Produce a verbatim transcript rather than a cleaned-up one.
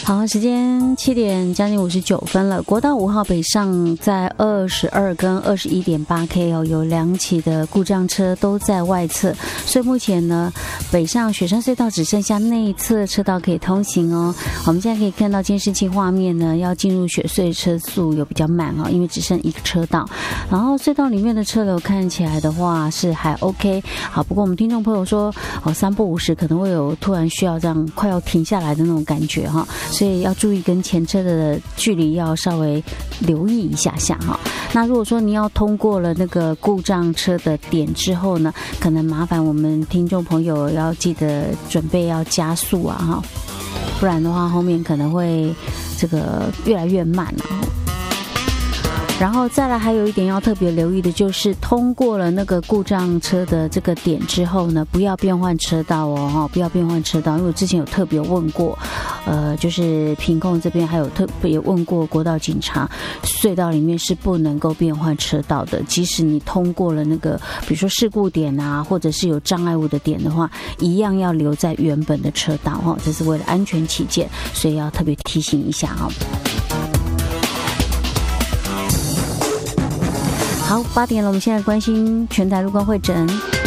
好，时间七点将近五十九分了。国道五号北上在二十二跟二十一点八 K 哦，有两起的故障车都在外侧，所以目前呢，北上雪山隧道只剩下内侧车道可以通行哦。我们现在可以看到监视器画面呢，要进入雪隧车速有比较慢哦，因为只剩一个车道。然后隧道里面的车流看起来的话是还 OK。好，不过我们听众朋友说哦，三不五时可能会有突然需要这样快要停下来的那种感觉哈。所以要注意跟前车的距离要稍微留意一下下哈。那如果说你要通过了那个故障车的点之后呢，可能麻烦我们听众朋友要记得准备要加速啊哈，不然的话后面可能会这个越来越慢啊。然后再来还有一点要特别留意的就是通过了那个故障车的这个点之后呢，不要变换车道哦，不要变换车道，因为我之前有特别问过，呃，就是屏控这边还有特别问过国道警察，隧道里面是不能够变换车道的，即使你通过了那个比如说事故点啊，或者是有障碍物的点的话，一样要留在原本的车道哦，这是为了安全起见，所以要特别提醒一下哦。好，八点了，我们现在关心全台路况会诊。